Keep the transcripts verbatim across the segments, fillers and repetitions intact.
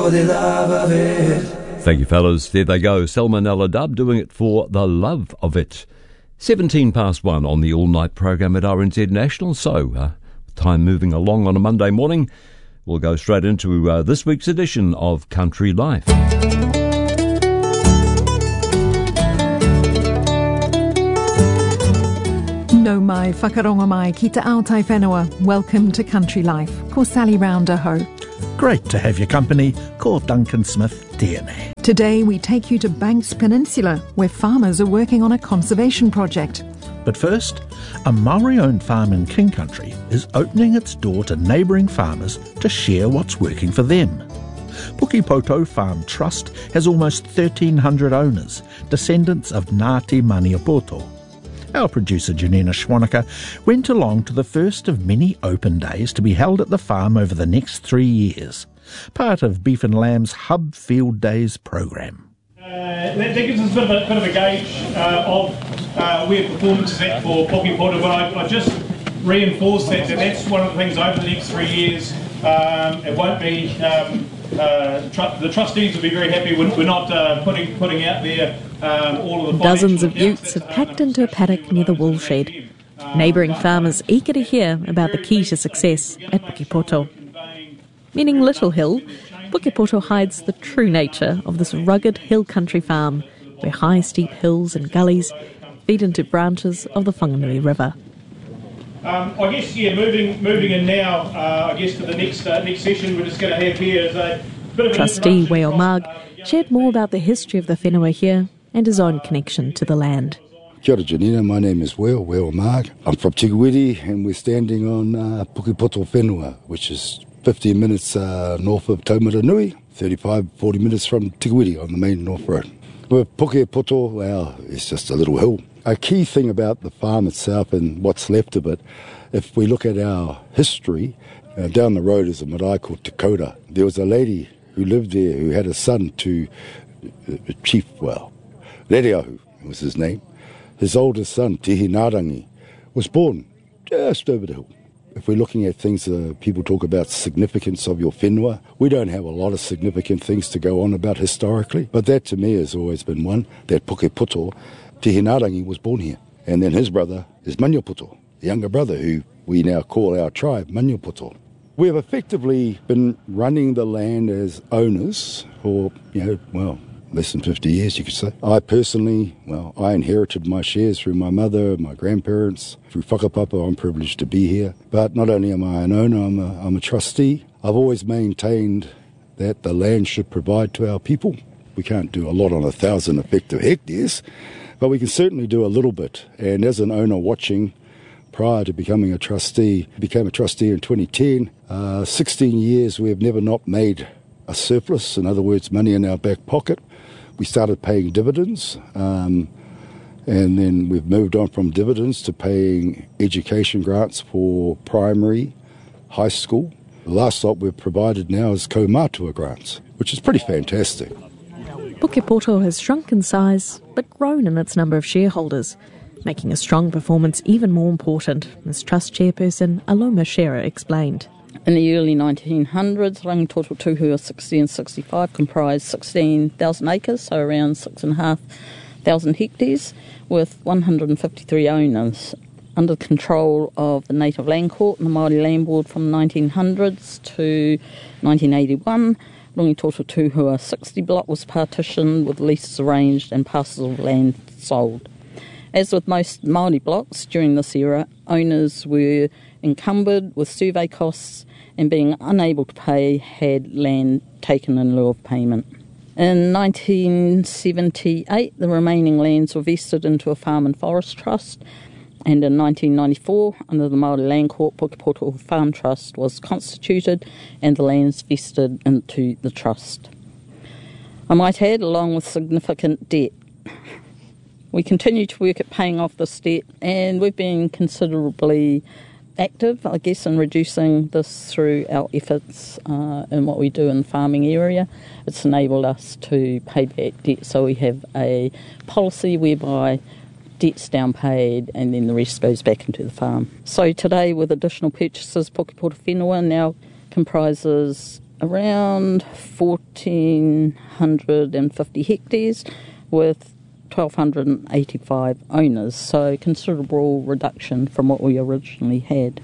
for the love of it. Thank you, fellas. There they go. Salmonella Dub doing it for the love of it. seventeen past one on the all-night program at R N Z National. So, uh, time moving along on a Monday morning, we'll go straight into uh, this week's edition of Country Life. No mai whakarongo mai ki te Aotai Whenua. Welcome to Country Life. Ko Sally Rounder ho. Great to have your company. Ko Duncan Smith tēnei. Today we take you to Banks Peninsula, where farmers are working on a conservation project. But first, a Maori-owned farm in King Country is opening its door to neighbouring farmers to share what's working for them. Pukepoto Farm Trust has almost thirteen hundred owners, descendants of Ngāti Maniapoto. Our producer Janina Schwanneker went along to the first of many open days to be held at the farm over the next three years, part of Beef and Lamb's Hub Field Days program. Uh, that, that gives us a bit of a, bit of a gauge uh, of uh, where performance is at for Pukepoto, but I, I just reinforce that, that that's one of the things over the next three years. Um, it won't be, um, uh, tr- the trustees will be very happy. We're, we're not uh, putting putting out there um, all of the Dozens of utes have packed into a paddock near the wool shed. Neighbouring farmers eager to hear about the key to success at Pukepoto. Meaning Little Hill, Pukepoto hides the true nature of this rugged hill country farm, where high steep hills and gullies feed into branches of the Whanganui River. Um, I guess, yeah, moving moving in now, uh, I guess to the next uh, next session we're just going to have here is a bit of an Trustee Weo Marg shared more about the history of the whenua here and his own connection to the land. Kia ora Janina, my name is Weo, Weo Marg. I'm from Tigawiti and we're standing on uh, Pukepoto Whenua, which is fifteen minutes uh, north of Taumaranui, thirty-five, forty minutes from Tigawiti on the main North Road. With Pukepoto, well, it's just a little hill. A key thing about the farm itself and what's left of it, if we look at our history, uh, down the road is a marae called Te Koura. There was a lady who lived there who had a son to uh, Chief, well, Rereahu was his name. His oldest son, Tihi Narangi, was born just over the hill. If we're looking at things, uh, people talk about significance of your whenua. We don't have a lot of significant things to go on about historically, but that to me has always been one, that Pukepoto, Tihi Narangi was born here. And then his brother is Maniapoto, the younger brother who we now call our tribe, Maniapoto. We have effectively been running the land as owners for, you know, well, less than fifty years, you could say. I personally, well, I inherited my shares through my mother, my grandparents, through whakapapa. I'm privileged to be here. But not only am I an owner, I'm a, I'm a trustee. I've always maintained that the land should provide to our people. We can't do a lot on a thousand effective hectares, but we can certainly do a little bit. And as an owner watching, prior to becoming a trustee, became a trustee in twenty ten, uh, sixteen years we have never not made a surplus, in other words, money in our back pocket. We started paying dividends, um, and then we've moved on from dividends to paying education grants for primary, high school. The last lot we've provided now is kaumātua grants, which is pretty fantastic. Pukepoto has shrunk in size, but grown in its number of shareholders, making a strong performance even more important, as Trust Chairperson Aloma Shearer explained. In the early nineteen hundreds, Rangitoto Tuhua sixty and sixty-five comprised sixteen thousand acres, so around six thousand five hundred hectares, with one hundred fifty-three owners. Under the control of the Native Land Court and the Māori Land Board from the nineteen hundreds to nineteen eighty-one, Rangitoto Tuhua sixty block was partitioned with leases arranged and parcels of land sold. As with most Māori blocks during this era, owners were encumbered with survey costs and being unable to pay had land taken in lieu of payment. In nineteen seventy-eight, the remaining lands were vested into a farm and forest trust, and in nineteen ninety-four, under the Māori Land Court, Pukepoto Farm Trust was constituted and the lands vested into the trust. I might add, along with significant debt. We continue to work at paying off this debt, and we've been considerably active, I guess, in reducing this through our efforts uh, in what we do in the farming area. It's enabled us to pay back debt, so we have a policy whereby debt's downpaid and then the rest goes back into the farm. So today, with additional purchases, Pukepoto Whenua now comprises around fourteen fifty hectares with twelve eighty-five owners, so considerable reduction from what we originally had.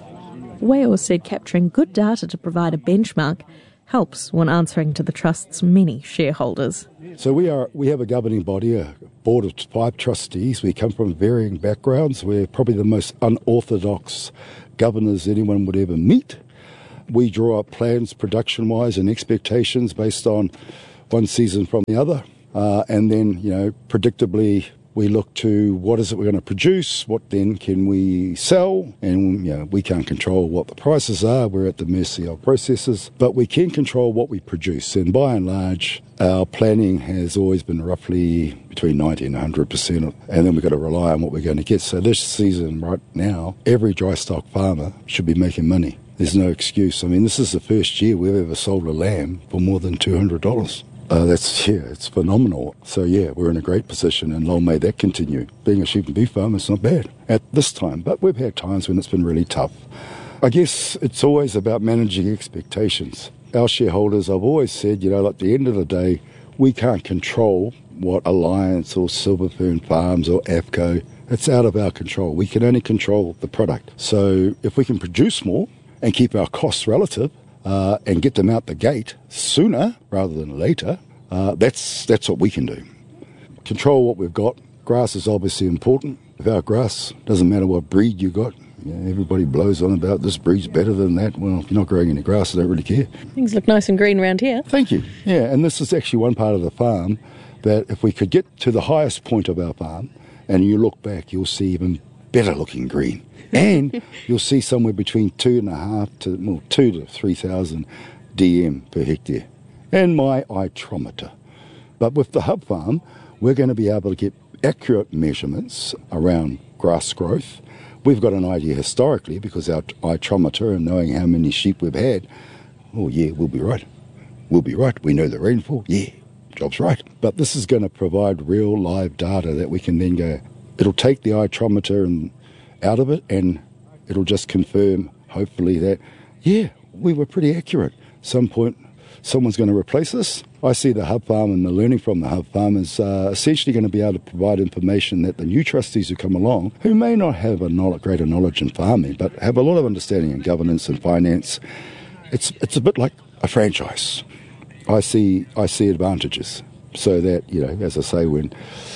Weo said capturing good data to provide a benchmark helps when answering to the Trust's many shareholders. So we are we have a governing body, a board of five trustees. We come from varying backgrounds. We're probably the most unorthodox governors anyone would ever meet. We draw up plans production-wise and expectations based on one season from the other. Uh, and then, you know, predictably, we look to what is it we're going to produce, what then can we sell, and you know, we can't control what the prices are, we're at the mercy of processors, but we can control what we produce, and by and large, our planning has always been roughly between ninety and one hundred percent, and then we've got to rely on what we're going to get. So this season right now, every dry stock farmer should be making money. There's no excuse. I mean, this is the first year we've ever sold a lamb for more than two hundred dollars. Uh, that's, yeah, it's phenomenal. So, yeah, we're in a great position, and long may that continue. Being a sheep and beef farmer is not bad at this time, but we've had times when it's been really tough. I guess it's always about managing expectations. Our shareholders, I've always said, you know, at the end of the day, we can't control what Alliance or Silver Fern Farms or AFCO, it's out of our control. We can only control the product. So if we can produce more and keep our costs relative, Uh, and get them out the gate sooner rather than later, uh, that's that's what we can do. Control what we've got. Grass is obviously important. Without grass, doesn't matter what breed you got. You know, everybody blows on about this breed's better than that. Well, if you're not growing any grass, I don't really care. Things look nice and green around here. Thank you. Yeah, and this is actually one part of the farm that if we could get to the highest point of our farm and you look back, you'll see even better looking green. And you'll see somewhere between two and a half to well, two to three thousand D M per hectare, and my iTrometer. But with the hub farm, we're going to be able to get accurate measurements around grass growth. We've got an idea historically because our iTrometer and knowing how many sheep we've had. Oh yeah, we'll be right. We'll be right. We know the rainfall. Yeah, job's right. But this is going to provide real live data that we can then go. It'll take the iTrometer and out of it, and it'll just confirm, hopefully, that, yeah, we were pretty accurate. Some point, someone's going to replace us. I see the hub farm and the learning from the hub farm is uh, essentially going to be able to provide information that the new trustees who come along, who may not have a knowledge, greater knowledge in farming, but have a lot of understanding in governance and finance, it's it's a bit like a franchise. I see I see advantages, so that, you know, as I say, when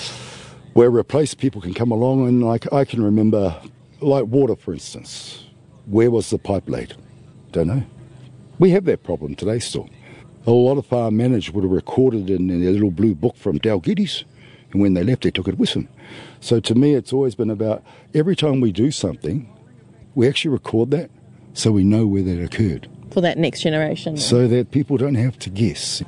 where replaced people can come along, and like I can remember, like water, for instance, where was the pipe laid? Don't know. We have that problem today still. A lot of farm managers would have recorded in their little blue book from Dalgiddy's, and when they left, they took it with them. So to me, it's always been about every time we do something, we actually record that so we know where that occurred. For that next generation. So that people don't have to guess.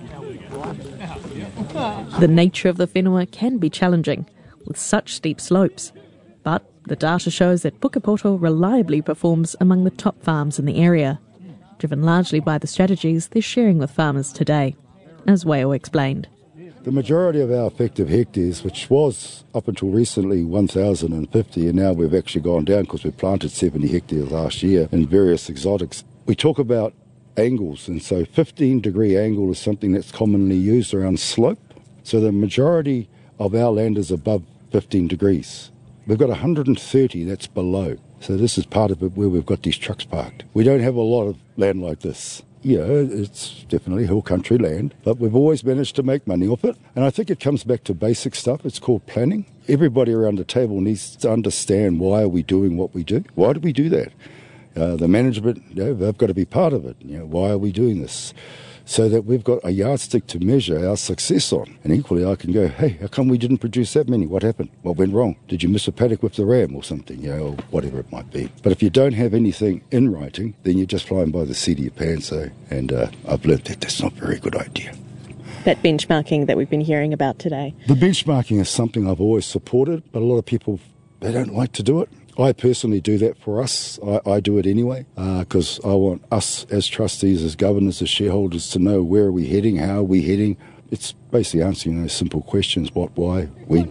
The nature of the whenua can be challenging, with such steep slopes, but the data shows that Pukepoto reliably performs among the top farms in the area, driven largely by the strategies they're sharing with farmers today, as Weo explained. The majority of our effective hectares, which was up until recently one thousand fifty, and now we've actually gone down because we planted seventy hectares last year in various exotics. We talk about angles, and so fifteen degree angle is something that's commonly used around slope. So the majority of our land is above fifteen degrees. We've got one hundred thirty that's below. So this is part of it where we've got these trucks parked. We don't have a lot of land like this. Yeah, it's definitely hill country land, but we've always managed to make money off it. And I think it comes back to basic stuff. It's called planning. Everybody around the table needs to understand, why are we doing what we do? Why do we do that? Uh, the management, you know, they've got to be part of it. You know, why are we doing this? So that we've got a yardstick to measure our success on. And equally, I can go, hey, how come we didn't produce that many? What happened? What went wrong? Did you miss a paddock with the ram or something? You know, or whatever it might be. But if you don't have anything in writing, then you're just flying by the seat of your pants. So, and uh, I've learned that that's not a very good idea. That benchmarking that we've been hearing about today. The benchmarking is something I've always supported, but a lot of people, they don't like to do it. I personally do that for us. I, I do it anyway because uh, I want us as trustees, as governors, as shareholders to know where are we heading, how are we heading. It's basically answering those simple questions: what, why, when.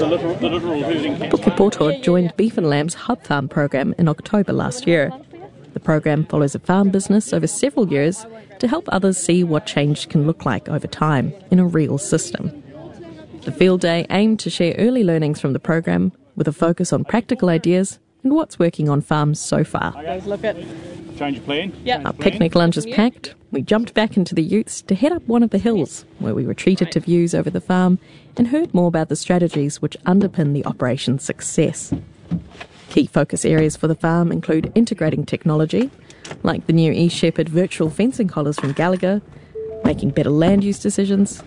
Pukepoto joined Beef and Lamb's Hub Farm program in October last year. The program follows a farm business over several years to help others see what change can look like over time in a real system. The field day aimed to share early learnings from the program with a focus on practical ideas and what's working on farms so far. Look at change your plan. Yeah. Our picnic lunch is packed. We jumped back into the utes to head up one of the hills where we retreated to views over the farm and heard more about the strategies which underpin the operation's success. Key focus areas for the farm include integrating technology, like the new eShepherd virtual fencing collars from Gallagher, making better land use decisions,